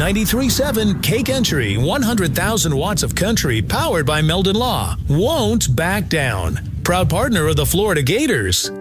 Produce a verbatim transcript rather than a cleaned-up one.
ninety-three point seven K Country, one hundred thousand watts of country powered by Meldon Law, won't back down. Proud partner of the Florida Gators.